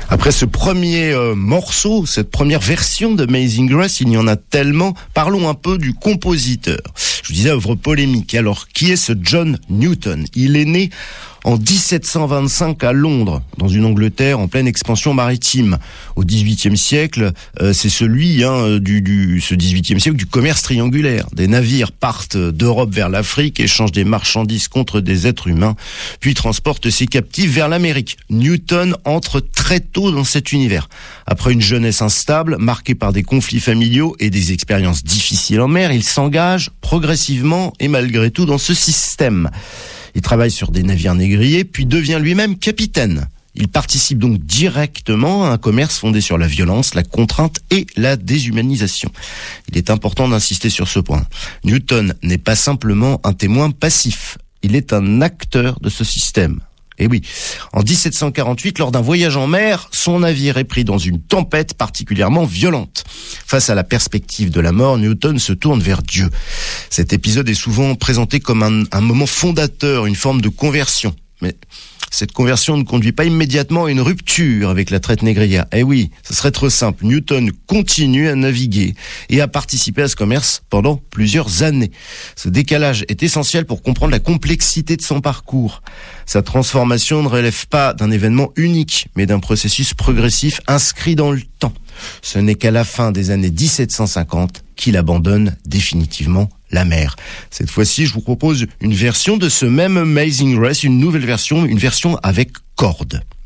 Après ce premier morceau, cette première version de Amazing Grace, il y en a tellement. Parlons un peu du compositeur. Je vous disais, œuvre polémique. Alors, qui est ce John Newton ? Il est né en 1725 à Londres, dans une Angleterre en pleine expansion maritime. Au XVIIIe siècle, c'est celui ce XVIIIe siècle du commerce triangulaire. Des navires partent d'Europe vers l'Afrique, échangent des marchandises contre des êtres humains, puis transportent ces captifs vers l'Amérique. Newton entre très tôt dans cet univers. Après une jeunesse instable, marquée par des conflits familiaux et des expériences difficiles en mer, il s'engage progressivement et malgré tout dans ce système. Il travaille sur des navires négriers, puis devient lui-même capitaine. Il participe donc directement à un commerce fondé sur la violence, la contrainte et la déshumanisation. Il est important d'insister sur ce point. Newton n'est pas simplement un témoin passif, il est un acteur de ce système. Et oui, en 1748, lors d'un voyage en mer, son navire est pris dans une tempête particulièrement violente. Face à la perspective de la mort, Newton se tourne vers Dieu. Cet épisode est souvent présenté comme un moment fondateur, une forme de conversion. Mais cette conversion ne conduit pas immédiatement à une rupture avec la traite négrière. Eh oui, ce serait trop simple. Newton continue à naviguer et à participer à ce commerce pendant plusieurs années. Ce décalage est essentiel pour comprendre la complexité de son parcours. Sa transformation ne relève pas d'un événement unique, mais d'un processus progressif inscrit dans le temps. Ce n'est qu'à la fin des années 1750 qu'il abandonne définitivement la mer. Cette fois-ci, je vous propose une version de ce même Amazing Grace, une nouvelle version, une version avec cordes.